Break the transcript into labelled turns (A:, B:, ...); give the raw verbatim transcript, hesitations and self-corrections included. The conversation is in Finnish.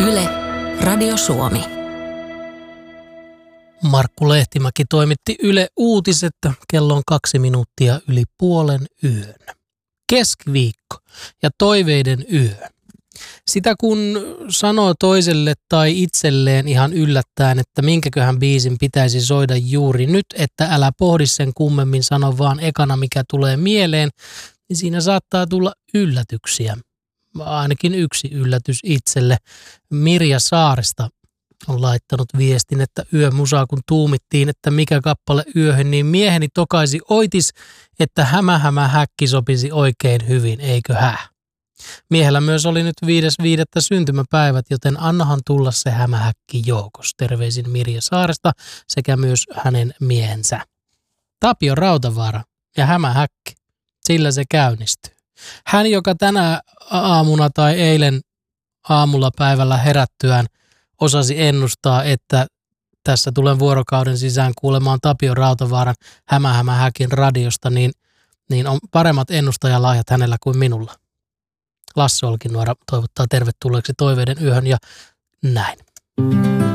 A: Yle, Radio Suomi.
B: Markku Lehtimäki toimitti Yle Uutiset. Kello on kaksi minuuttia yli puolen yön. Keskiviikko ja toiveiden yö. Sitä kun sanoo toiselle tai itselleen ihan yllättäen, että minkäköhän biisin pitäisi soida juuri nyt, että älä pohdi sen kummemmin, sano vaan ekana mikä tulee mieleen, niin siinä saattaa tulla yllätyksiä. Ainakin yksi yllätys itselle. Mirja Saaresta on laittanut viestin, että yömusaa kun tuumittiin, että mikä kappale yöhön, niin mieheni tokaisi oitis, että hämä hämä häkki sopisi oikein hyvin, eikö hä? Miehellä myös oli nyt viides viidettä syntymäpäivät, joten annahan tulla se hämähäkki joukos. Terveisin Mirja Saaresta sekä myös hänen miehensä. Tapio Rautavaara ja hämähäkki, sillä se käynnistyy. Hän, joka tänä aamuna tai eilen aamulla päivällä herättyään osasi ennustaa, että tässä tulen vuorokauden sisään kuulemaan Tapio Rautavaaran hämähämähäkin radiosta, niin, niin on paremmat ennustajalahjat hänellä kuin minulla. Lasse Olkinuora toivottaa tervetulleeksi toiveiden yöhön ja näin.